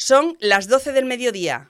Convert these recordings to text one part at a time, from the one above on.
Son las 12 del mediodía.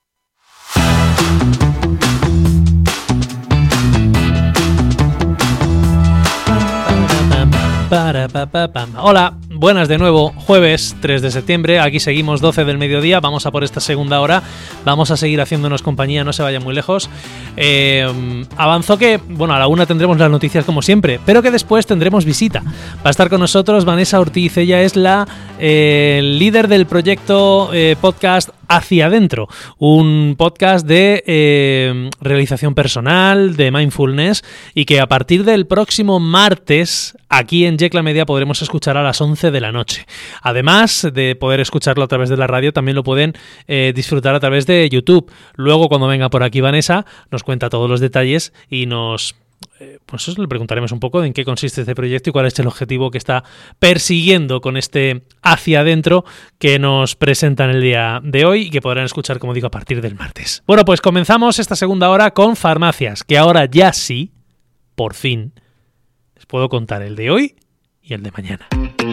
Hola, buenas de nuevo, jueves 3 de septiembre, aquí seguimos 12 del mediodía, vamos a por esta segunda hora, vamos a seguir haciéndonos compañía, no se vayan muy lejos. Avanzó que, a la 1 tendremos las noticias como siempre, pero que después tendremos visita. Va a estar con nosotros Vanessa Ortiz, ella es la líder del proyecto podcast Hacia Adentro, un podcast de realización personal, de mindfulness, y que a partir del próximo martes, aquí en Yecla Media podremos escuchar a las 11 de la noche. Además de poder escucharlo a través de la radio, también lo pueden disfrutar a través de YouTube. Luego, cuando venga por aquí Vanessa, nos cuenta todos los detalles y pues le preguntaremos un poco en qué consiste este proyecto y cuál es el objetivo que está persiguiendo con este Hacia Adentro que nos presentan el día de hoy y que podrán escuchar, como digo, a partir del martes. Bueno, pues comenzamos esta segunda hora con farmacias, que ahora ya sí, por fin, les puedo contar el de hoy y el de mañana.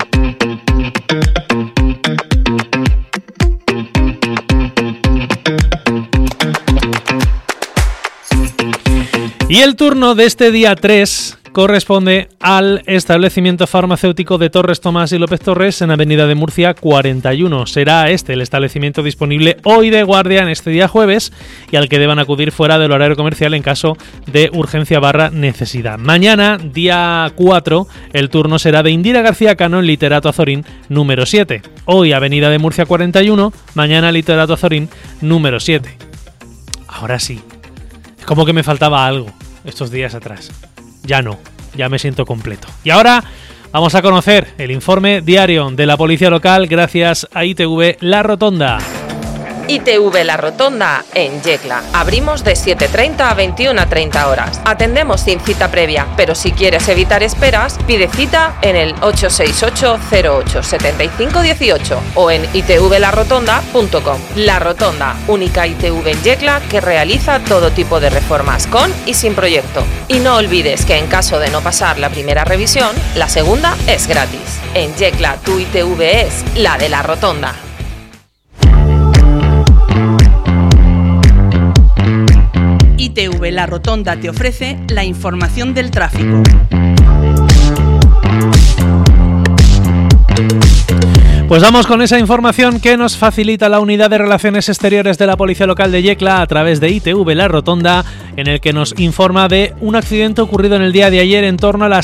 Y el turno de este día 3 corresponde al establecimiento farmacéutico de Torres Tomás y López Torres en Avenida de Murcia 41. Será este el establecimiento disponible hoy de guardia en este día jueves y al que deban acudir fuera del horario comercial en caso de urgencia / necesidad. Mañana, día 4, el turno será de Indira García Cano en Literato Azorín número 7. Hoy Avenida de Murcia 41, mañana Literato Azorín número 7. Ahora sí. Es como que me faltaba algo estos días atrás. Ya no, ya me siento completo. Y ahora vamos a conocer el informe diario de la policía local gracias a ITV La Rotonda. ITV La Rotonda en Yecla. Abrimos de 7:30 a 21:30 horas. Atendemos sin cita previa, pero si quieres evitar esperas, pide cita en el 868-08-7518 o en itvlarotonda.com. La Rotonda, única ITV en Yecla que realiza todo tipo de reformas con y sin proyecto. Y no olvides que en caso de no pasar la primera revisión, la segunda es gratis. En Yecla tu ITV es la de La Rotonda. ITV La Rotonda te ofrece la información del tráfico. Pues vamos con esa información que nos facilita la Unidad de Relaciones Exteriores de la Policía Local de Yecla a través de ITV La Rotonda, en el que nos informa de un accidente ocurrido en el día de ayer en torno a las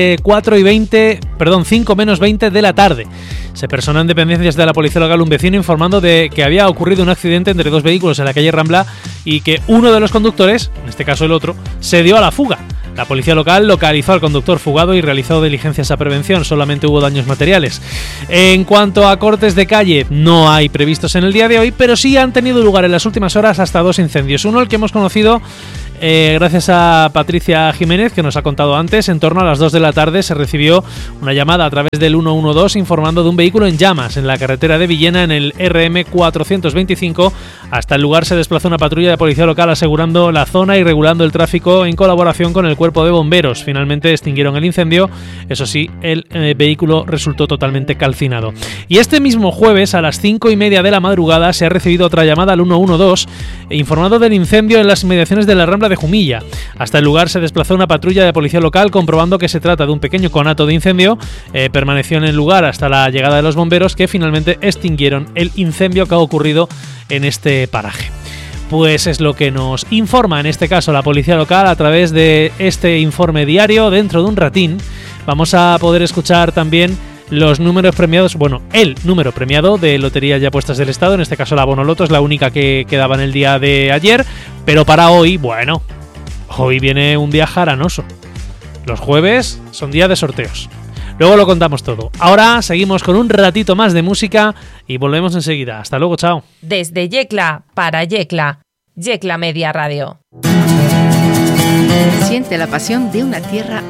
5 menos 20 de la tarde. Se personó en dependencias de la Policía Local un vecino informando de que había ocurrido un accidente entre dos vehículos en la calle Rambla y que uno de los conductores, en este caso el otro, se dio a la fuga. La policía local localizó al conductor fugado y realizó diligencias a prevención, solamente hubo daños materiales. En cuanto a cortes de calle, no hay previstos en el día de hoy, pero sí han tenido lugar en las últimas horas hasta 2 incendios. Uno, el que hemos conocido gracias a Patricia Jiménez, que nos ha contado antes. En torno a las 2 de la tarde se recibió una llamada a través del 112 informando de un vehículo en llamas en la carretera de Villena en el RM 425. Hasta el lugar se desplazó una patrulla de policía local asegurando la zona y regulando el tráfico en colaboración con el cuerpo de bomberos. Finalmente extinguieron el incendio, eso sí, el vehículo resultó totalmente calcinado. Y este mismo jueves a las 5:30 de la madrugada se ha recibido otra llamada al 112 informando del incendio en las inmediaciones de la Rambla de Jumilla. Hasta el lugar se desplazó una patrulla de policía local comprobando que se trata de un pequeño conato de incendio. Permaneció en el lugar hasta la llegada de los bomberos, que finalmente extinguieron el incendio que ha ocurrido en este paraje. Pues es lo que nos informa en este caso la policía local a través de este informe diario. Dentro de un ratín vamos a poder escuchar también los números premiados, el número premiado de Loterías y Apuestas del Estado, en este caso la Bonoloto, es la única que quedaba en el día de ayer, pero para hoy, hoy viene un día jaranoso. Los jueves son día de sorteos. Luego lo contamos todo. Ahora seguimos con un ratito más de música y volvemos enseguida. Hasta luego, chao. Desde Yecla para Yecla, Yecla Media Radio. Siente la pasión de una tierra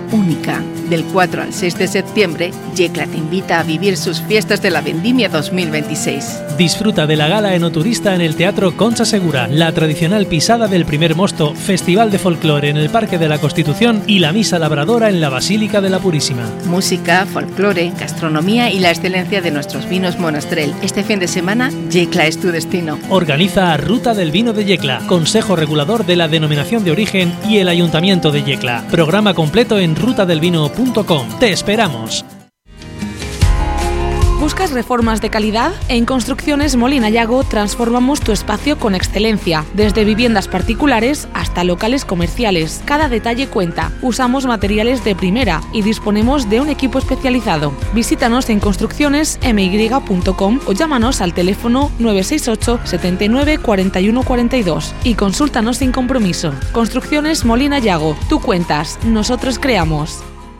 única. Del 4 al 6 de septiembre, Yecla te invita a vivir sus fiestas de la Vendimia 2026. Disfruta de la gala enoturista en el Teatro Concha Segura, la tradicional pisada del primer mosto, festival de folclore en el Parque de la Constitución y la misa labradora en la Basílica de la Purísima. Música, folclore, gastronomía y la excelencia de nuestros vinos Monastrell. Este fin de semana, Yecla es tu destino. Organiza Ruta del Vino de Yecla, Consejo Regulador de la Denominación de Origen y el Ayuntamiento de Yecla. Programa completo en rutadelvino.com. ¡Te esperamos! ¿Buscas reformas de calidad? En Construcciones Molina Yago transformamos tu espacio con excelencia, desde viviendas particulares hasta locales comerciales. Cada detalle cuenta. Usamos materiales de primera y disponemos de un equipo especializado. Visítanos en construccionesmy.com o llámanos al teléfono 968 79 41 42 y consúltanos sin compromiso. Construcciones Molina Yago. Tú cuentas, nosotros creamos.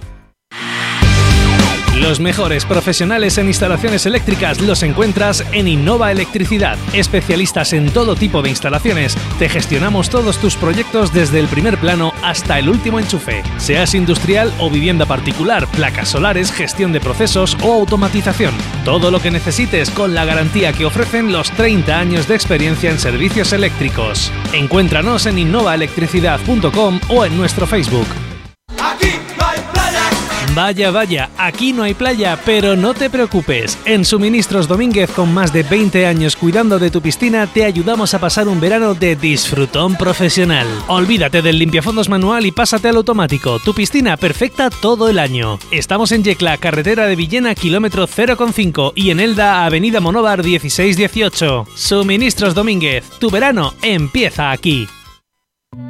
Los mejores profesionales en instalaciones eléctricas los encuentras en Innova Electricidad. Especialistas en todo tipo de instalaciones, te gestionamos todos tus proyectos desde el primer plano hasta el último enchufe. Seas industrial o vivienda particular, placas solares, gestión de procesos o automatización. Todo lo que necesites con la garantía que ofrecen los 30 años de experiencia en servicios eléctricos. Encuéntranos en innovaelectricidad.com o en nuestro Facebook. Vaya, aquí no hay playa, pero no te preocupes. En Suministros Domínguez, con más de 20 años cuidando de tu piscina, te ayudamos a pasar un verano de disfrutón profesional. Olvídate del limpiafondos manual y pásate al automático. Tu piscina perfecta todo el año. Estamos en Yecla, carretera de Villena, kilómetro 0,5 y en Elda, avenida Monóvar 1618. Suministros Domínguez, tu verano empieza aquí.